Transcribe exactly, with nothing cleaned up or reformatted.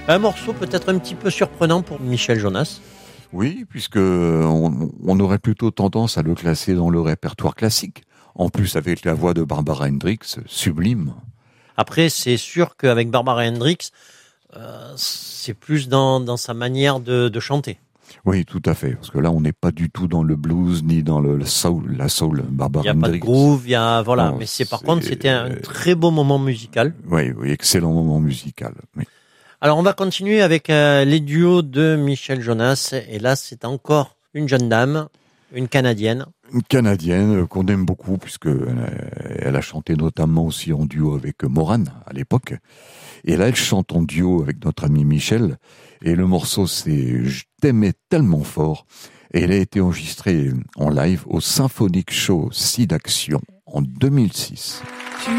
Un morceau peut-être un petit peu surprenant pour Michel Jonas. Oui, puisque on, on aurait plutôt tendance à le classer dans le répertoire classique. En plus, avec la voix de Barbara Hendricks, sublime. Après, c'est sûr qu'avec Barbara Hendricks, euh, c'est plus dans, dans sa manière de, de chanter. Oui, tout à fait. Parce que là, on n'est pas du tout dans le blues ni dans le, le soul, la soul Barbara Il n'y a Hendricks. pas de groove, il y a voilà. Non, Mais c'est par c'est... contre, c'était un très beau moment musical. Oui, oui, excellent moment musical. Oui. Alors, on va continuer avec euh, les duos de Michel Jonas. Et là, c'est encore une jeune dame, une Canadienne. Une Canadienne qu'on aime beaucoup, puisque elle a chanté notamment aussi en duo avec Morane à l'époque. Et là, elle chante en duo avec notre ami Michel. Et le morceau, c'est « Je t'aimais tellement fort ». Et elle a été enregistrée en live au Symphonic Show Side Action en deux mille six.